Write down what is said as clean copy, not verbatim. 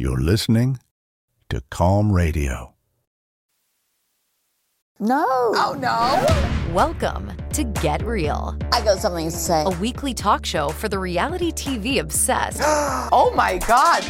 You're listening to Calm Radio. No. Oh, no. Welcome to Get Real. I got something to say. A weekly talk show for the reality TV obsessed. Oh, my God.